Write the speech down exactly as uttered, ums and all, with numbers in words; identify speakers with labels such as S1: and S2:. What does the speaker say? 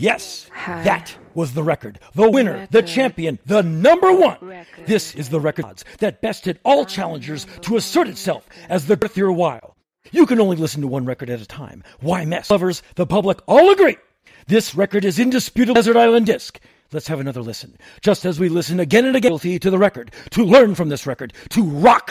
S1: Yes, that was the record. The winner, the champion, the number one. This is the record that bested all challengers to assert itself as the girthier while. You can only listen to one record at a time. Why mess? Lovers, the public all agree. This record is indisputable Desert Island Disc. Let's have another listen. Just as we listen again and again to the record, to learn from this record, to rock